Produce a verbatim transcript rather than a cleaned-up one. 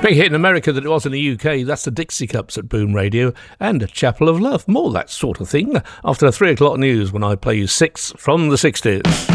big hit in America that it was in the U K. That's the Dixie Cups at Boom Radio and a Chapel of Love. More that sort of thing after the three o'clock news when I play you six from the sixties.